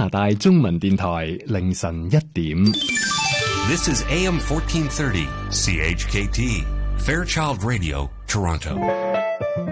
大中文電台凌晨1點。 This is AM 1430 CHKT Fairchild Radio, Toronto.